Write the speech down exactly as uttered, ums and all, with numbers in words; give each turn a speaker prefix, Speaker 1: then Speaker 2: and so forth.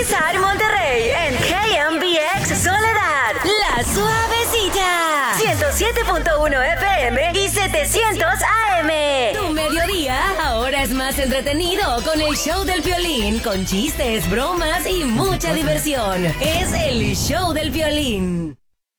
Speaker 1: Cotizar Monterrey en K M B X Soledad. La Suavecita. ciento siete punto uno F M y setecientos A M. Tu mediodía ahora es más entretenido con el show del Piolín, con chistes, bromas y mucha diversión. Es el show del Piolín.